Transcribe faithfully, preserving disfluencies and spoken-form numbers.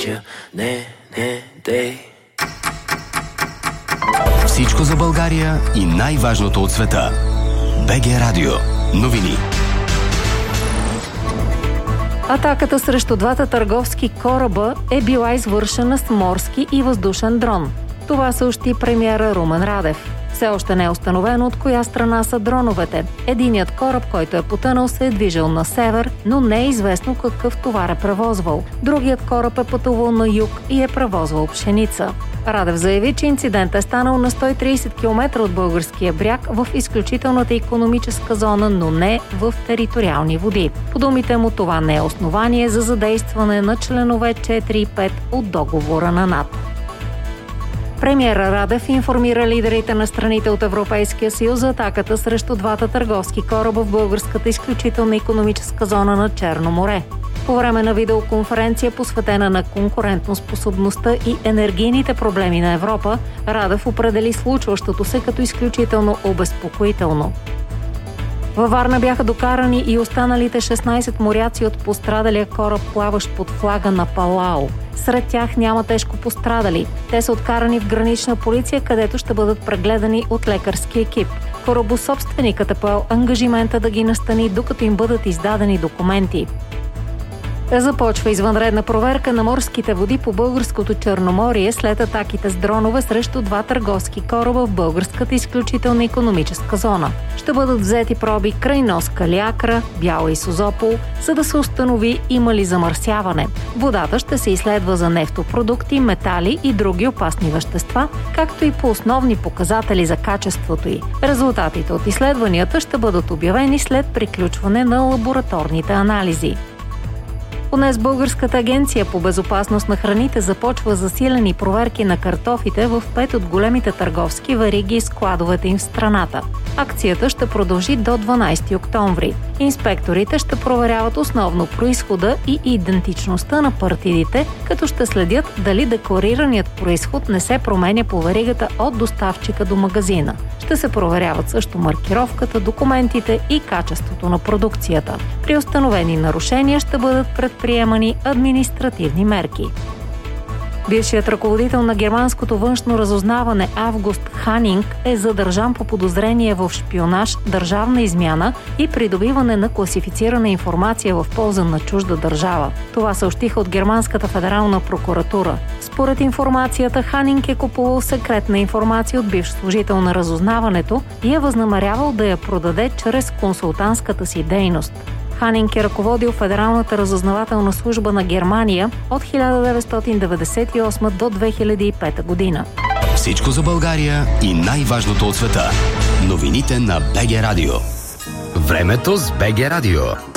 обича. Не, не, дей. Всичко за България и най-важното от света. БГ Радио. Новини. Атаката срещу двата търговски кораба е била извършена с морски и въздушен дрон. Това съобщи премиера Румен Радев. Все още не е установено от коя страна са дроновете. Единият кораб, който е потънал, се е движил на север, но не е известно какъв товар е превозвал. Другият кораб е пътувал на юг и е превозвал пшеница. Радев заяви, че инцидент е станал на сто и трийсет километра от българския бряг в изключителната икономическа зона, но не в териториални води. По думите му, това не е основание за задействане на членове четири и пет от договора на НАТО. Премиера Радев информира лидерите на страните от Европейския съюз за атаката срещу двата търговски кораба в българската изключителна икономическа зона на Черно море. По време на видеоконференция, посветена на конкурентоспособността и енергийните проблеми на Европа, Радев определи случващото се като изключително обезпокоително. Във Варна бяха докарани и останалите шестнайсет моряци от пострадалия кораб, плаващ под флага на Палау. Сред тях няма тежко пострадали. Те са откарани в гранична полиция, където ще бъдат прегледани от лекарски екип. Корабособственикът е поел ангажимента да ги настани, докато им бъдат издадени документи. Започва извънредна проверка на морските води по българското Черноморие след атаките с дронове срещу два търговски кораба в българската изключителна икономическа зона. Ще бъдат взети проби край нос Калиакра, Бяла и Созопол, за да се установи има ли замърсяване. Водата ще се изследва за нефтопродукти, метали и други опасни вещества, както и по основни показатели за качеството й. Резултатите от изследванията ще бъдат обявени след приключване на лабораторните анализи. Днес Българската агенция по безопасност на храните започва засилени проверки на картофите в пет от големите търговски вериги и складовете им в страната. Акцията ще продължи до дванайсети октомври. Инспекторите ще проверяват основно произхода и идентичността на партидите, като ще следят дали декларираният произход не се променя по веригата от доставчика до магазина. Ще се проверяват също маркировката, документите и качеството на продукцията. При установени нарушения ще бъдат предприемани административни мерки. Бившият ръководител на германското външно разузнаване Август Ханинг е задържан по подозрение в шпионаж, държавна измяна и придобиване на класифицирана информация в полза на чужда държава. Това съобщиха от Германската федерална прокуратура. Според информацията, Ханинг е купувал секретна информация от бивш служител на разузнаването и е възнамерявал да я продаде чрез консултантската си дейност. Ханинг е ръководил Федералната разузнавателна служба на Германия от хиляда деветстотин деветдесет и осма до две хиляди и пета година. Всичко за България и най-важното от света. Новините на БГ Радио. Времето с БГ Радио.